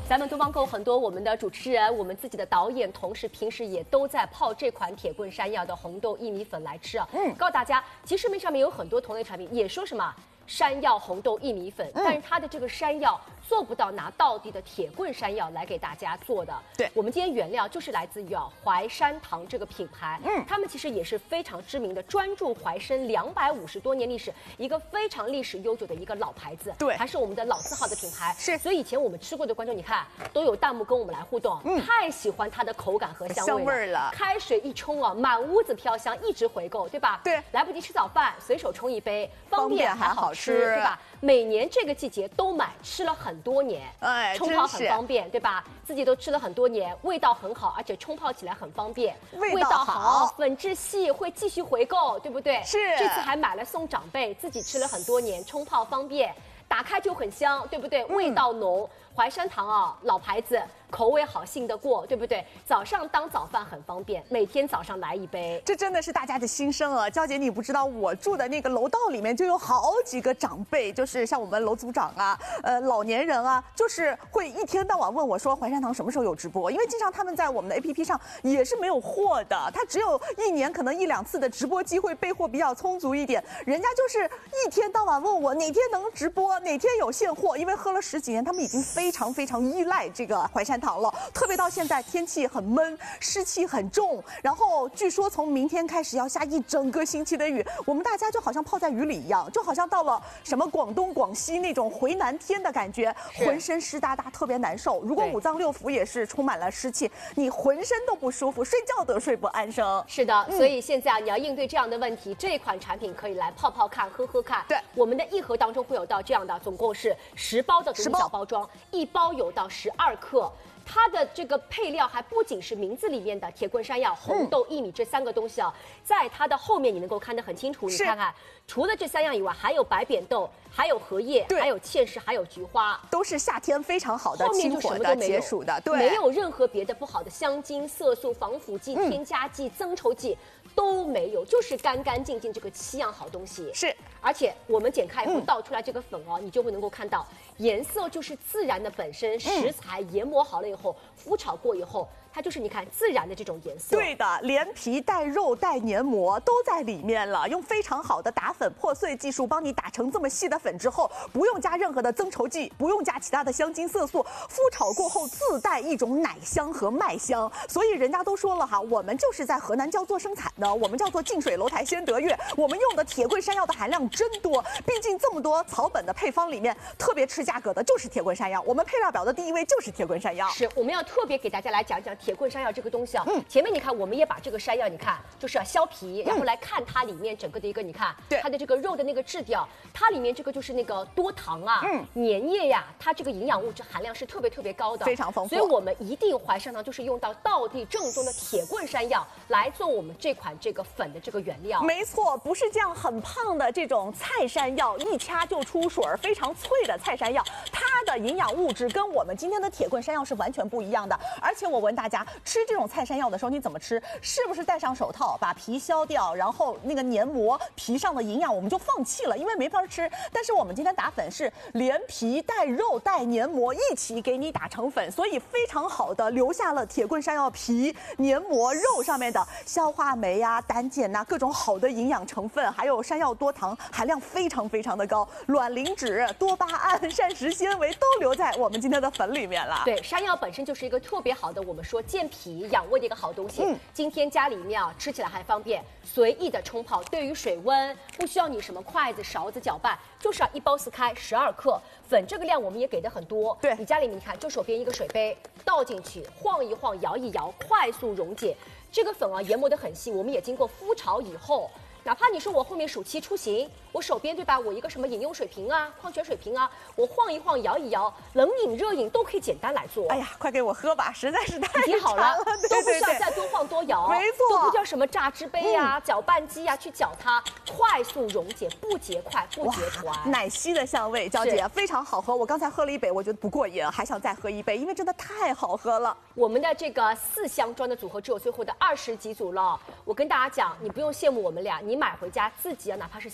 咱们多邦购很多我们的主持人、我们自己的导演、同事平时也都在泡这款铁棍山药的红豆薏米粉来吃啊。告诉大家，其实市面上面有很多同类产品，也说什么山药红豆薏米粉，但是它的这个山药做不到拿道地的铁棍山药来给大家做的。 对， 我们今天原料就是来自于淮山堂这个品牌，他们其实也是非常知名的，专注淮参250多年历史，一个非常历史悠久的一个老牌子。 对， 还是我们的老字号的品牌。 是， 所以以前我们吃过的观众，你看都有弹幕跟我们来互动，太喜欢它的口感和香味了。开水一冲啊，满屋子飘香，一直回购，对吧？ 对， 来不及吃早饭，随手冲一杯，方便还好吃， 对吧？每年这个季节都买，吃了很多年， 哎， 冲泡很方便，对吧？自己都吃了很多年，味道很好，而且冲泡起来很方便， 味道好， 粉质细，会继续回购，对不对？ 是， 这次还买了送长辈，自己吃了很多年，冲泡方便，打开就很香，对不对？味道浓，淮山堂啊，老牌子。口味好，信得过，对不对？早上当早饭很方便，每天早上来一杯， 这真的是大家的心声啊！娇姐，你不知道，我住的那个楼道里面就有好几个长辈，就是像我们楼组长啊，老年人啊，就是会一天到晚问我说，淮山堂什么时候有直播？因为经常他们在我们的 APP 上也是没有货的，他只有一年可能1、2次的直播机会，备货比较充足一点。人家就是一天到晚问我哪天能直播，哪天有现货，因为喝了10几年，他们已经非常依赖这个淮山堂了，特别到现在天气很闷，湿气很重，然后据说从明天开始要下1整个星期的雨，我们大家就好像泡在雨里一样，就好像到了什么广东、广西那种回南天的感觉，浑身湿哒哒，特别难受。如果5脏6腑也是充满了湿气，你浑身都不舒服，睡觉都睡不安生。 是的，所以现在你要应对这样的问题，这款产品可以来泡泡看，喝看。 对， 我们的1盒当中会有到这样的，总共是10包的独立小包装，1包有到12克。它的这个配料还不仅是名字里面的铁棍山药、红豆、薏米这3个东西啊，在它的后面你能够看得很清楚。你看看，除了这3样以外，还有白扁豆，还有荷叶，还有芡实，还有菊花， 都是夏天非常好的清火的、解暑的，对， 没有任何别的不好的香精、色素、防腐剂、添加剂、增稠剂。都没有，就是干干净净这个7样好东西。 是， 而且我们剪开以后倒出来这个粉哦，你就会能够看到颜色就是自然的本身，食材研磨好了以后，麸炒过以后。它就是你看自然的这种颜色， 对的，连皮带肉带黏膜都在里面了，用非常好的打粉破碎技术帮你打成这么细的粉之后，不用加任何的增稠剂，不用加其他的香精色素，麸炒过后自带一种奶香和麦香，所以人家都说了哈，我们就是在河南焦作生产的，我们叫做近水楼台先得月，我们用的铁棍山药的含量真多，毕竟这么多草本的配方里面，特别吃价格的就是铁棍山药，我们配料表的第1位就是铁棍山药。 是，我们要特别给大家来讲讲铁棍山药这个东西啊，前面你看，我们也把这个山药，你看就是要削皮，然后来看它里面整个的一个，你看它的这个肉的那个质调，它里面这个就是那个多糖啊，粘液呀，它这个营养物质含量是特别高的， 非常丰富。 所以我们一定淮山堂就是用到道地正宗的铁棍山药来做我们这款这个粉的这个原料。 没错，不是这样很胖的这种菜山药，一掐就出水，非常脆的菜山药，它的营养物质跟我们今天的铁棍山药是完全不一样的。而且我问大家，吃这种菜山药的时候你怎么吃？是不是戴上手套把皮削掉，然后那个黏膜皮上的营养我们就放弃了，因为没法吃。但是我们今天打粉是连皮带肉带黏膜一起给你打成粉，所以非常好的留下了铁棍山药皮、黏膜、肉上面的消化酶啊、胆碱呐、各种好的营养成分，还有山药多糖含量非常的高，卵磷脂、多巴胺、膳食纤维都留在我们今天的粉里面了。 对，山药本身就是一个特别好的，我们说健脾养胃的一个好东西。今天家里面啊，吃起来还方便，随意的冲泡。对于水温，不需要你什么筷子、勺子搅拌，就是要1包撕开12克粉，这个量我们也给的很多。 对， 你家里面你看，就手边一个水杯，倒进去，晃一晃，摇一摇，快速溶解。这个粉啊，研磨得很细，我们也经过麸炒以后。哪怕你说我后面暑期出行，我手边对吧，我一个什么饮用水瓶啊、矿泉水瓶啊，我晃一晃、摇一摇，冷饮、热饮都可以简单来做。 哎呀，快给我喝吧，实在是太挺好了， 对都不需要再多晃多摇， 没错， 都不叫什么榨汁杯啊、搅拌机啊去搅它，快速溶解，不结块不结团， 奶昔的香味，娇姐非常好喝。我刚才喝了1杯，我觉得不过瘾，还想再喝1杯，因为真的太好喝了。 我们的这个4箱装的组合只有最后的20几组了，我跟大家讲，你不用羡慕我们俩，你买回家自己啊，哪怕是新观众。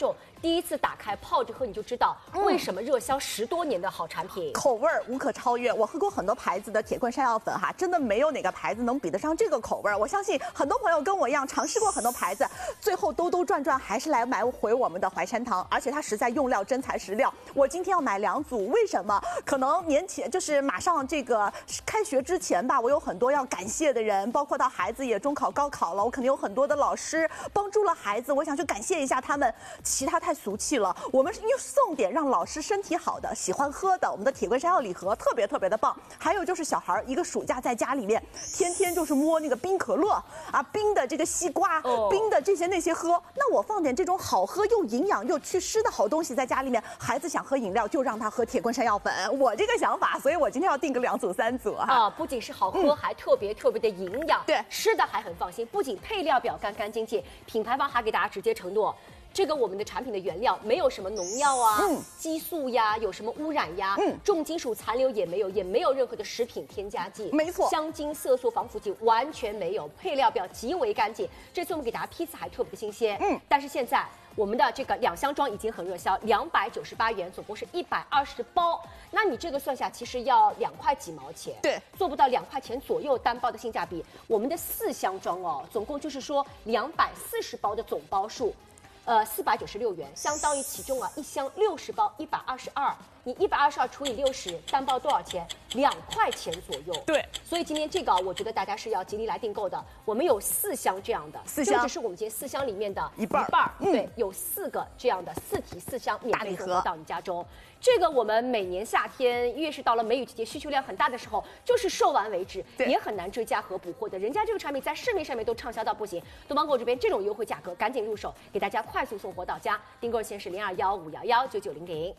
众第一次打开泡着喝，你就知道为什么热销10多年的好产品， 口味无可超越。我喝过很多牌子的铁棍山药粉哈，真的没有哪个牌子能比得上这个口味。我相信很多朋友跟我一样尝试过很多牌子，最后兜兜转转还是来买回我们的淮山堂，而且它实在用料真材实料。我今天要买2组，为什么？可能年前就是马上这个开学之前吧，我有很多要感谢的人，包括到孩子也中考高考了，我肯定有很多的老师帮助了孩子，我想去感谢一下他们。其他太俗气了，我们又送点让老师身体好的、喜欢喝的，我们的铁棍山药礼盒特别的棒。还有就是小孩一个暑假在家里面，天天就是摸那个冰可乐啊、冰的这个西瓜、冰的这些那些喝，那我放点这种好喝又营养又祛湿的好东西在家里面，孩子想喝饮料就让他喝铁棍山药粉，我这个想法，所以我今天要订个2组3组哈。 不仅是好喝，还特别的营养， 对， 吃的还很放心，不仅配料表干干净净，品牌方还给大家直接承诺。这个我们的产品的原料没有什么农药啊、激素呀，有什么污染呀，重金属残留也没有，也没有任何的食品添加剂， 没错， 香精、色素、防腐剂完全没有，配料表极为干净。这次我们给大家批次还特别的新鲜，但是现在我们的这个2箱装已经很热销，298元，总共是120包。那你这个算下，其实要2块几毛钱， 对， 做不到2块钱左右单包的性价比。我们的4箱装哦，总共就是说240包的总包数。496元，相当于其中1箱60包122，你122除以60，单包多少钱？2块钱左右。 对， 所以今天这个我觉得大家是要极力来订购的。我们有4箱这样的 ，4箱， 这只是我们今天4箱里面的一半， 对，有4个这样的4提4箱免费送到你家中。这个我们每年夏天，越是到了梅雨季节，需求量很大的时候，就是售完为止，也很难追加和补货的。人家这个产品在市面上面都畅销到不行，东方购这边这种优惠价格，赶紧入手，给大家快速送货到家。订购线是0215119900。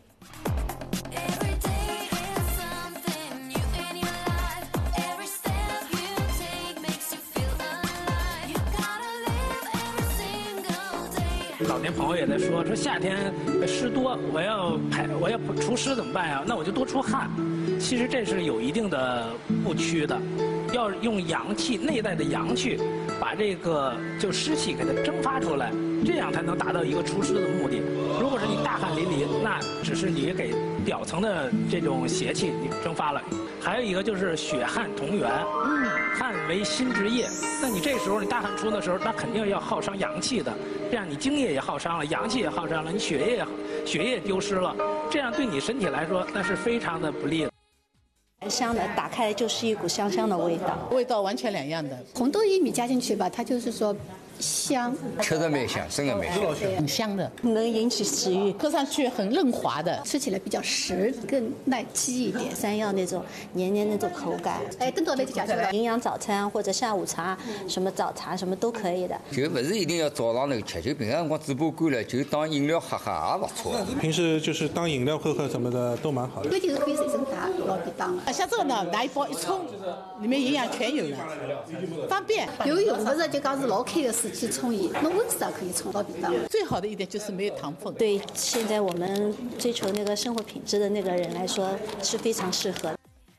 老年朋友也在说夏天湿多，我要除湿怎么办呀？那我就多出汗。其实这是有一定的误区的，要用阳气，内在的阳气，把这个就湿气给它蒸发出来，这样才能达到一个除湿的目的。如果是你大汗淋漓，那只是你给表层的这种邪气你蒸发了。还有一个就是血汗同源，汗为心之液。那你这时候你大汗出的时候，那肯定要耗伤阳气的，这样你精液也耗伤了，阳气也耗伤了，你血液丢失了，这样对你身体来说那是非常的不利的。 香的，打开来就是一股香香的味道， 味道完全两样的。 红豆薏米加进去吧，它就是说香， 确实蛮香，真的蛮香， 很香的， 能引起食欲， 喝上去很润滑的， 吃起来比较实，更耐饥一点。 山药那种黏黏那种口感， 等到那就讲究了。 营养早餐或者下午茶，什么早茶什么都可以的。 就不是一定要早上那个吃，就平常辰光嘴巴干了，就当饮料喝喝也不错。 平时就是当饮料喝喝什么的都蛮好的。 关键是可以随身带，老便当了。 像这个呢，拿一包一冲，里面营养全有了，方便。 游泳不是就讲是老开的时期冲饮，那温水也可以冲老便当。 最好的一点就是没有糖分。 对现在我们追求那个生活品质的那个人来说是非常适合的。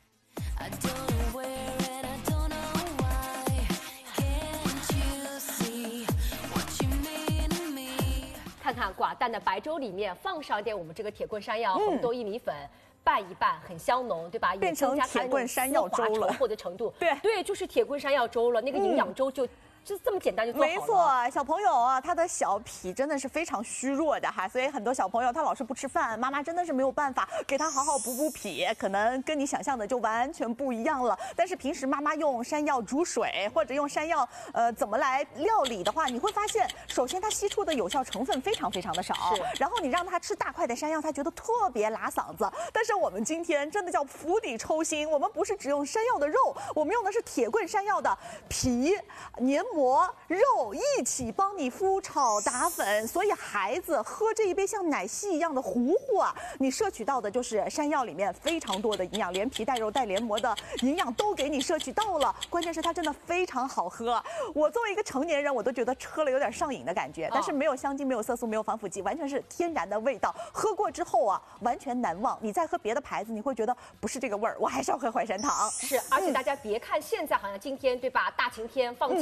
看看寡淡的白粥里面放上点我们这个铁棍山药、红豆薏米粉。拌一拌，很香浓，对吧？ 变成铁棍山药粥了， 稠的程度。 对， 就是铁棍山药粥了。那个营养粥就这么简单就做好了。 没错，小朋友啊，他的小脾真的是非常虚弱的哈，所以很多小朋友他老是不吃饭，妈妈真的是没有办法给他好好补脾，可能跟你想象的就完全不一样了。但是平时妈妈用山药煮水或者用山药怎么来料理的话，你会发现，首先它吸出的有效成分非常的少，然后你让他吃大块的山药，他觉得特别拉嗓子。但是我们今天真的叫釜底抽薪，我们不是只用山药的肉，我们用的是铁棍山药的皮、黏膜、肉一起帮你敷炒打粉，所以孩子喝这一杯像奶昔一样的糊糊啊，你摄取到的就是山药里面非常多的营养，连皮带肉带黏膜的营养都给你摄取到了。关键是它真的非常好喝，我作为一个成年人，我都觉得喝了有点上瘾的感觉，但是没有香精、没有色素、没有防腐剂，完全是天然的味道。喝过之后啊，完全难忘。你再喝别的牌子，你会觉得不是这个味儿，我还是要喝淮山堂。 是，而且大家别看现在好像今天对吧，大晴天放晴了，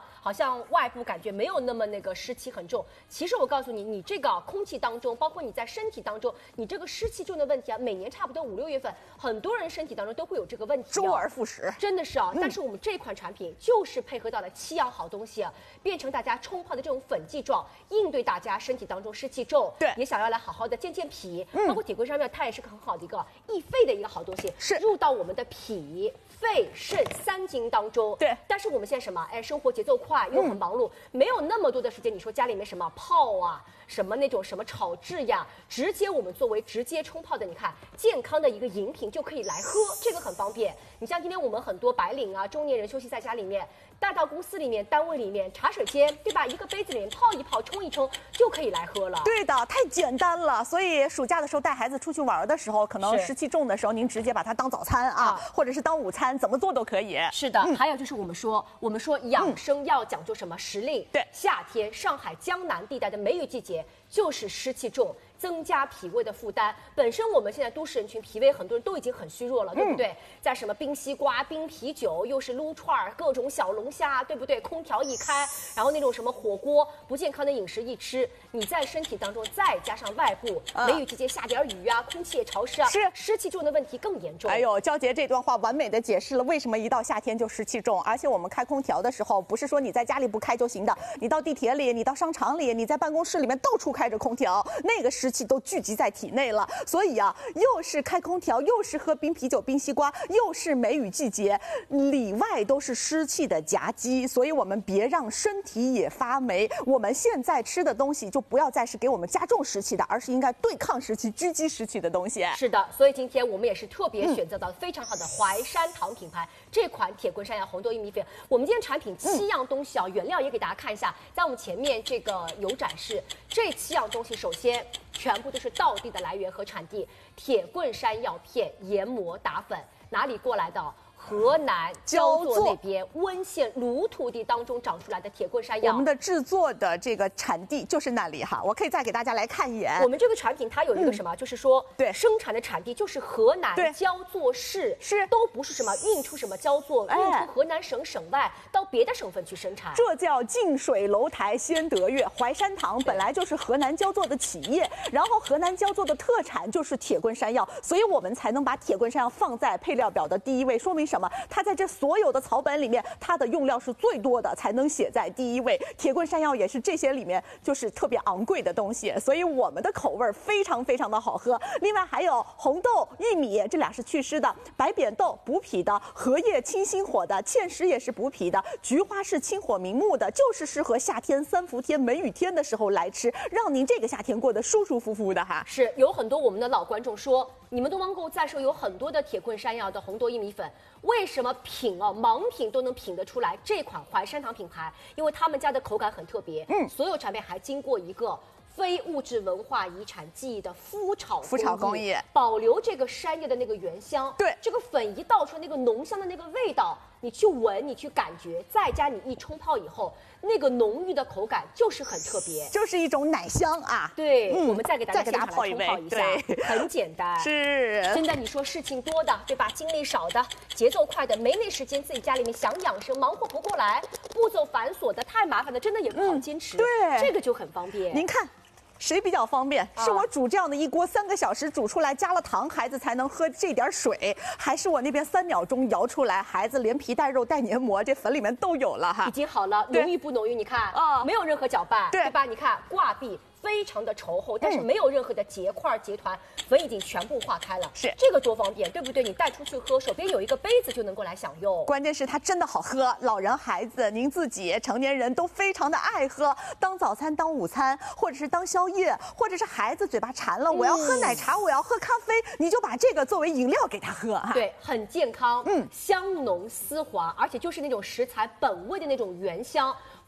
好像外部感觉没有那么那个湿气很重。其实我告诉你，你这个空气当中，包括你在身体当中，你这个湿气重的问题啊，每年差不多5、6月份，很多人身体当中都会有这个问题， 周而复始， 真的是啊。但是我们这款产品就是配合到了7样好东西，变成大家冲泡的这种粉剂状，应对大家身体当中湿气重， 对， 也想要来好好的健脾，包括铁观山药，它也是个很好的一个益肺的一个好东西， 是入到我们的脾、肺、肾3经当中。 对， 但是我们现在什么？哎，生活节奏快，又很忙碌，没有那么多的时间。你说家里面什么泡啊，什么那种什么炒制呀，直接我们作为直接冲泡的，你看健康的一个饮品就可以来喝，这个很方便。你像今天我们很多白领啊、中年人休息在家里面，带到公司里面、单位里面、茶水间，对吧？一个杯子里面泡一泡、冲一冲就可以来喝了。 对的，太简单了。所以暑假的时候带孩子出去玩的时候，可能湿气重的时候，您直接把它当早餐啊，或者是当午餐，怎么做都可以。 是的，还有就是我们说养生要讲究什么时令？ 对， 夏天上海江南地带的梅雨季节就是湿气重，增加脾胃的负担。本身我们现在都市人群脾胃很多人都已经很虚弱了，对不对？在什么冰西瓜、冰啤酒，又是撸串儿，各种小龙虾，对不对？空调一开，然后那种什么火锅，不健康的饮食一吃，你在身体当中再加上外部梅雨季节下点雨啊，空气也潮湿啊， 是湿气重的问题更严重。 哎呦，娇姐这段话完美的解释了为什么一到夏天就湿气重，而且我们开空调的时候，不是说你在家里不开就行的，你到地铁里，你到商场里，你在办公室里面到处开着空调，那个湿气都聚集在体内了。所以啊，又是开空调，又是喝冰啤酒、冰西瓜，又是梅雨季节，里外都是湿气的夹击，所以我们别让身体也发霉。我们现在吃的东西就不要再是给我们加重湿气的，而是应该对抗湿气、狙击湿气的东西。 是的，所以今天我们也是特别选择到非常好的淮山堂品牌这款铁棍山药红豆薏米粉。我们今天产品7样东西啊，原料也给大家看一下，在我们前面这个有展示。这7样东西，首先全部都是道地的来源和产地，铁棍山药片研磨打粉，哪里过来的？河南焦作那边温县芦土地当中长出来的铁棍山药， 我们的制作的这个产地就是那里哈。我可以再给大家来看一眼， 我们这个产品它有一个什么，就是说对生产的产地就是河南焦作市， 是都不是什么运出什么焦作，运出河南省省外到别的省份去生产。 这叫近水楼台先得月。淮山堂本来就是河南焦作的企业，然后河南焦作的特产就是铁棍山药，所以我们才能把铁棍山药放在配料表的第一位。说明什么？它在这所有的草本里面，它的用料是最多的，才能写在第一位。铁棍山药也是这些里面就是特别昂贵的东西，所以我们的口味非常非常的好喝。另外还有红豆、玉米，这俩是祛湿的；白扁豆补脾的，荷叶清心火的，芡实也是补脾的，菊花是清火明目的，就是适合夏天3伏天、梅雨天的时候来吃，让您这个夏天过得舒舒服服的哈。 是有很多我们的老观众说，你们东方购在售有很多的铁棍山药的红豆薏米粉，为什么品盲品都能品得出来这款淮山堂品牌？因为他们家的口感很特别，所有产品还经过一个非物质文化遗产记忆的麸炒工艺，保留这个山药的那个原香。 对， 这个粉一倒出来，那个浓香的那个味道，你去闻，你去感觉，再加你一冲泡以后，那个浓郁的口感就是很特别， 就是一种奶香啊。 对，我们再给大家现场来泡一冲泡一下，很简单。 是， 真的，你说事情多的，对吧？精力少的，节奏快的，没那时间自己家里面想养生，忙活不过来，步骤繁琐的，太麻烦的，真的也不好坚持。 对， 这个就很方便。 您看。谁比较方便？是我煮这样的一锅3个小时煮出来，加了糖，孩子才能喝这点水，还是我那边3秒钟摇出来，孩子连皮带肉带黏膜，这粉里面都有了哈， 已经好了，浓郁不浓郁？你看啊，没有任何搅拌，对吧？你看挂壁非常的稠厚，但是没有任何的结块结团，粉已经全部化开了， 是这个多方便，对不对？你带出去喝，手边有一个杯子就能够来享用。 关键是它真的好喝，老人、孩子、您自己、成年人都非常的爱喝，当早餐、当午餐，或者是当宵夜，或者是孩子嘴巴馋了，我要喝奶茶，我要喝咖啡，你就把这个作为饮料给他喝啊。 对，很健康，香浓丝滑，而且就是那种食材本味的那种原香。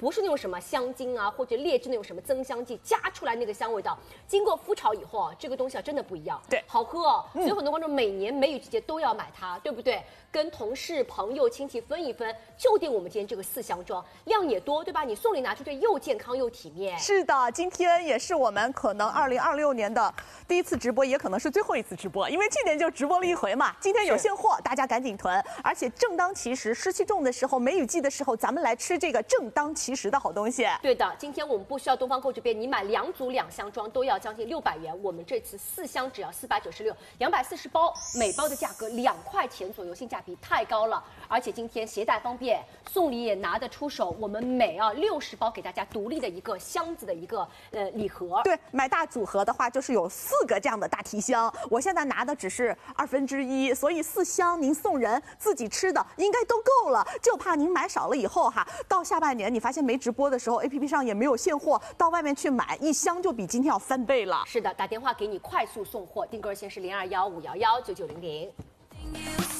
不是那种什么香精啊或者劣质那种什么增香剂加出来那个香味道，经过麸炒以后啊，这个东西啊真的不一样， 对， 好喝哦。所以很多观众每年梅雨季节都要买它，对不对？跟同事、朋友、亲戚分一分，就定我们今天这个4箱装，量也多，对吧？你送礼拿出去又健康又体面。 是的，今天也是我们可能2026年的第一次直播，也可能是最后一次直播，因为去年就直播了一回嘛。今天有现货，大家赶紧囤。而且正当其时，湿气重的时候，梅雨季的时候，咱们来吃这个正当其时的好东西。 对的，今天我们不需要东方购这边，你买2组2箱装都要将近600元，我们这次4箱只要496，240包，每包的价格2块钱左右，性价比太高了。而且今天携带方便，送礼也拿得出手。我们每60包给大家独立的一个箱子的一个礼盒。 对，买大组合的话，就是有4个这样的大提箱。我现在拿的只是1/2，所以4箱您送人自己吃的应该都够了。就怕您买少了以后哈，到下半年你发现没直播的时候 ，APP 上也没有现货，到外面去买1箱就比今天要翻倍了。 是的，打电话给你快速送货，订购热线是0215119900。